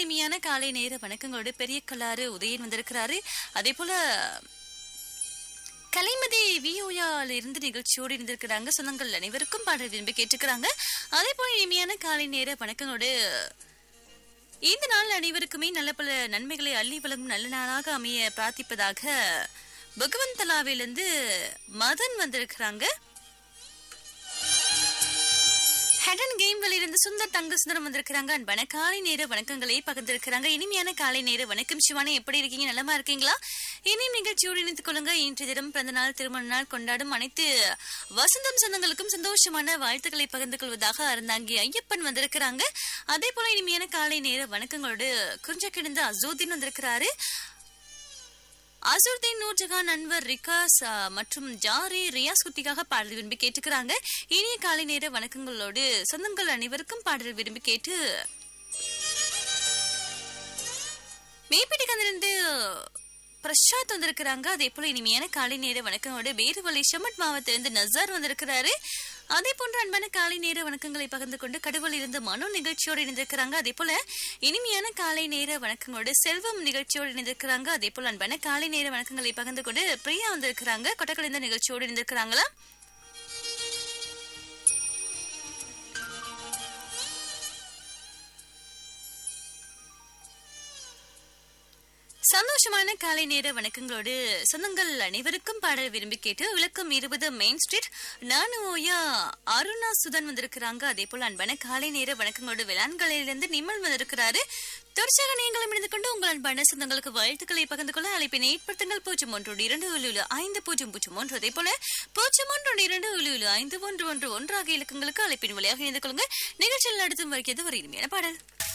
இனிமையான காலை நேர வணக்கங்களோடு பெரிய கலாறு உதயன் வந்திருக்கிறாரு. அதே போல கலைமதி வியோயால இருந்து நிகழ்ச்சியோடு இருந்திருக்கிறாங்க. சொந்தங்கள் அனைவருக்கும் பாடல் விரும்பி கேட்டுக்கிறாங்க. அதே போல இனிமையான காலை நேர வணக்கங்களோடு இந்த நாள் அனைவருக்குமே நல்ல பல நன்மைகளை அள்ளி வழங்கும் நல்ல நாளாக அமைய பிரார்த்திப்பதாக பகவந்தலாவிலிருந்து மதன் வந்திருக்கிறாங்க. ஹெடன் கேம்களிலிருந்து சுந்தர் தங்க சுந்தரம் வந்திருக்கிறாங்க. அன்பான காலை நேர வணக்கங்களை பகிர்ந்திருக்கிறாங்க. இனிமையான காலை நேர வணக்கம் சிவானி, எப்படி இருக்கீங்க? நலமா இருக்கீங்களா? இனியும் நிகழ்ச்சியோடு இணைத்துக் கொள்ளுங்க. இன்றைய தினம் பிறந்த நாள் திருமண நாள் கொண்டாடும் அனைத்து வசந்தம் சொந்தங்களுக்கும் சந்தோஷமான வாழ்த்துக்களை பகிர்ந்து கொள்வதாக அறந்தாங்கி ஐயப்பன் வந்திருக்கிறாங்க. அதே போல இனிமையான காலை நேர வணக்கங்களோடு குறிஞ்ச கிடந்த அசூதீன் வந்திருக்கிறாரு. அசூர்தீன், நூர்ஜஹான், அன்வர், ரிகாஸ் மற்றும் ஜாரி ரியாஸ் குத்திக்காக பாடல் விரும்பி கேட்டுக்கிறாங்க. இனிய காலை நேர வணக்கங்களோடு சொந்தங்கள் அனைவருக்கும் பாடல் விரும்பி கேட்டு மேப்பிட்டிலிருந்து பிரசாத் வந்திருக்கிறாங்க. அதே போல இனிமையான காலை நேர வணக்கங்களோடு வேறுவழி ஷமட் மாவட்டத்திலிருந்து நசார் வந்திருக்கிறாரு. அதே போன்ற அன்பான காலை நேர வணக்கங்களை பகிர்ந்து கொண்டு கடவுள் இருந்து மனோ நிகழ்ச்சியோடு இணைந்திருக்கிறாங்க. அதே போல இனிமையான காலை நேர வணக்கங்களோடு செல்வம் நிகழ்ச்சியோடு இணைந்திருக்கிறாங்க. அதே போல அன்பான காலை நேர வணக்கங்களை பகிர்ந்து கொண்டு பிரியா வந்திருக்கிறாங்க. கொட்டக்கலைந்த நிகழ்ச்சியோடு இணைந்திருக்கிறாங்களா? சந்தோஷமான காலை நேர வணக்கங்களோடு சொந்தங்கள் அனைவருக்கும் பாடல் விரும்பி கேட்டு விளக்கம் 20 மெயின் ஸ்ட்ரீட் நானுயா அருணா சுதன் வந்திருக்கிறாங்க. அதே போல அன்பான காலை நேர வணக்கங்களோடு வேளாண்களிலிருந்து நிமல் வந்திருக்கிறாரு. தொடர்ச்சியாக நீங்களும் இணைந்து கொண்டு உங்கள் அன்பான சொந்தங்களுக்கு வாழ்த்துக்களை பகிர்ந்து கொள்ள அழைப்பினை ஏற்படுத்துங்கள். 0112 அதே போல 0112 ஆகிய இலக்கங்களுக்கு அழைப்பின் வழியாக இணைந்து கொள்ளுங்க. நிகழ்ச்சியில் அடுத்தும் வருகிறது ஒரு இனிமையான பாடல்.